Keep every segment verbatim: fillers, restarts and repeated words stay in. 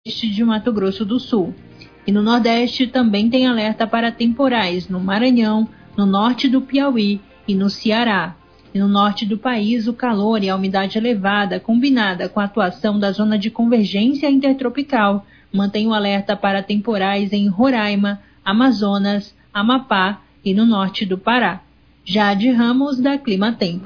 de Mato Grosso do Sul. E no Nordeste também tem alerta para temporais no Maranhão, no norte do Piauí e no Ceará. E no norte do país, o calor e a umidade elevada, combinada com a atuação da zona de convergência intertropical, mantém o alerta para temporais em Roraima, Amazonas, Amapá e no norte do Pará. Jade Ramos, da Clima Tempo.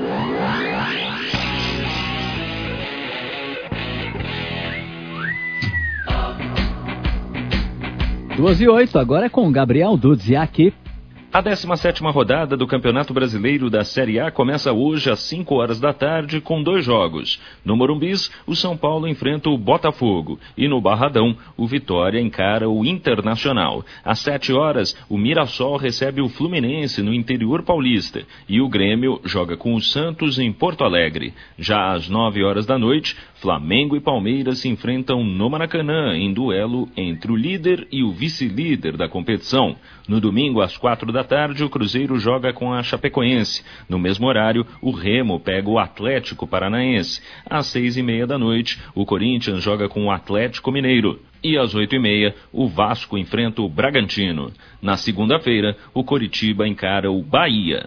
duas e oito, agora é com Gabriel Dudziak. A décima sétima rodada do Campeonato Brasileiro da Série A começa hoje às cinco horas da tarde com dois jogos. No Morumbis, o São Paulo enfrenta o Botafogo e no Barradão, o Vitória encara o Internacional. Às sete horas, o Mirassol recebe o Fluminense no interior paulista e o Grêmio joga com o Santos em Porto Alegre. Já às nove horas da noite, Flamengo e Palmeiras se enfrentam no Maracanã em duelo entre o líder e o vice-líder da competição. No domingo, às quatro da tarde, o Cruzeiro joga com a Chapecoense. No mesmo horário, o Remo pega o Atlético Paranaense. Às seis e meia da noite, o Corinthians joga com o Atlético Mineiro. E às oito e meia, o Vasco enfrenta o Bragantino. Na segunda-feira, o Coritiba encara o Bahia.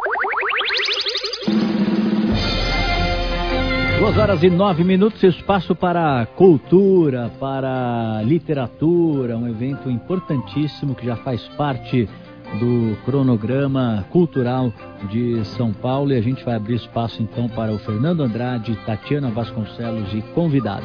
Duas horas e nove minutos, espaço para cultura, para literatura, um evento importantíssimo que já faz parte do cronograma cultural de São Paulo, e a gente vai abrir espaço então para o Fernando Andrade, Tatiana Vasconcelos e convidado.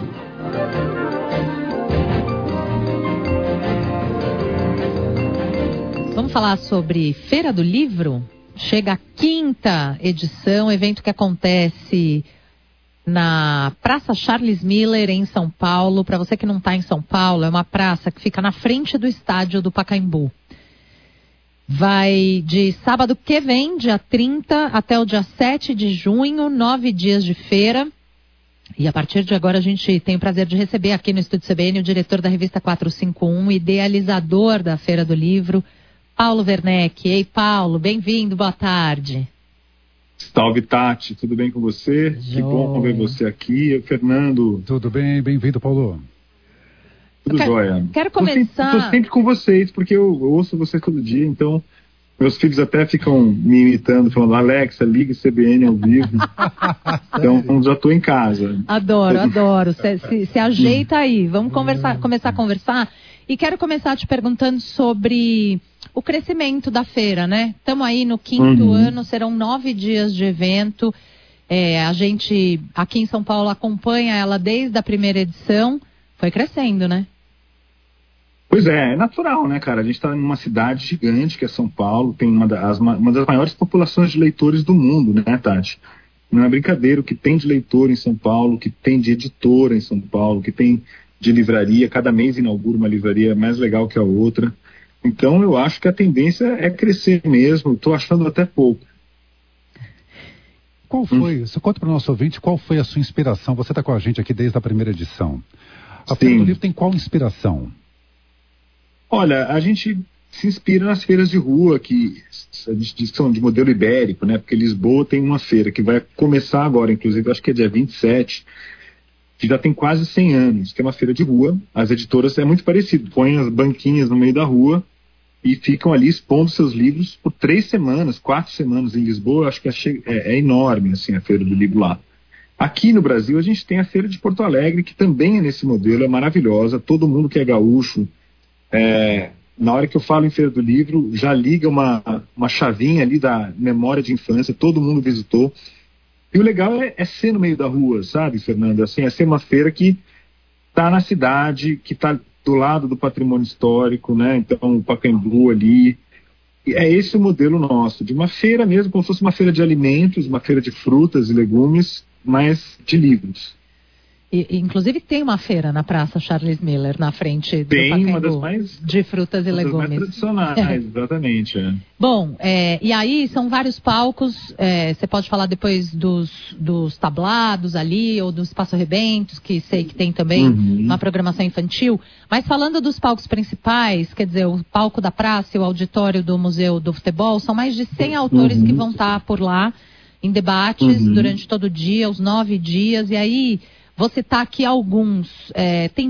Vamos falar sobre Feira do Livro? Chega a quinta edição, evento que acontece na Praça Charles Miller, em São Paulo. Para você que não está em São Paulo, é uma praça que fica na frente do estádio do Pacaembu. Vai de sábado que vem, dia trinta, até o dia sete de junho, nove dias de feira. E a partir de agora a gente tem o prazer de receber aqui no Estúdio C B N o diretor da revista quatrocentos e cinquenta e um, idealizador da Feira do Livro, Paulo Werneck. Ei, Paulo, bem-vindo, boa tarde. Salve, Tati, tudo bem com você? Jo. Que bom ver você aqui. Fernando. Tudo bem, bem-vindo, Paulo. Tudo quero, jóia. Quero começar... Estou sempre, sempre com vocês, porque eu, eu ouço vocês todo dia, então meus filhos até ficam me imitando, falando, Alexa, ligue C B N ao vivo. Então, já estou em casa. Adoro, adoro. Se, se, se ajeita aí. Vamos conversar, começar a conversar. E quero começar te perguntando sobre o crescimento da feira, né? Estamos aí no quinto uhum. ano, serão nove dias de evento. É, a gente, aqui em São Paulo, acompanha ela desde a primeira edição. Foi crescendo, né? Pois é, é natural, né, cara? A gente está numa cidade gigante, que é São Paulo, tem uma das, uma das maiores populações de leitores do mundo, né, Tati? Não é brincadeira o que tem de leitor em São Paulo, o que tem de editora em São Paulo, o que tem de livraria. Cada mês inaugura uma livraria mais legal que a outra. Então, eu acho que a tendência é crescer mesmo. Estou achando até pouco. Qual foi, hum. você conta para o nosso ouvinte, qual foi a sua inspiração? Você está com a gente aqui desde a primeira edição. A Feira do Livro tem qual inspiração? Olha, a gente se inspira nas feiras de rua, que a gente diz que são de modelo ibérico, né? Porque Lisboa tem uma feira que vai começar agora, inclusive, acho que é dia vinte e sete, que já tem quase cem anos, que é uma feira de rua. As editoras é muito parecido, põem as banquinhas no meio da rua e ficam ali expondo seus livros por três semanas, quatro semanas em Lisboa. Eu acho que é, é, é enorme, assim, a Feira do Livro lá. Aqui no Brasil, a gente tem a Feira de Porto Alegre, que também é nesse modelo, é maravilhosa. Todo mundo que é gaúcho, é, na hora que eu falo em Feira do Livro, já liga uma, uma chavinha ali da memória de infância, todo mundo visitou. E o legal é, é ser no meio da rua, sabe, Fernando? Assim, é ser uma feira que está na cidade, que está do lado do patrimônio histórico, né? Então, o Pacaembu ali. E é esse o modelo nosso, de uma feira mesmo, como se fosse uma feira de alimentos, uma feira de frutas e legumes, mas de livros. E, inclusive tem uma feira na Praça Charles Miller, na frente do tem Pacaembu, uma das mais, de frutas e uma legumes. Das mais tradicionais, exatamente. É. Bom, é, e aí são vários palcos, é, você pode falar depois dos, dos tablados ali, ou do Espaço Rebentos, que sei que tem também uhum. uma programação infantil, mas falando dos palcos principais, quer dizer, o palco da praça e o auditório do Museu do Futebol, são mais de cem autores uhum. que vão estar por lá, em debates uhum. durante todo o dia, os nove dias, e aí... Vou citar aqui alguns. É, tem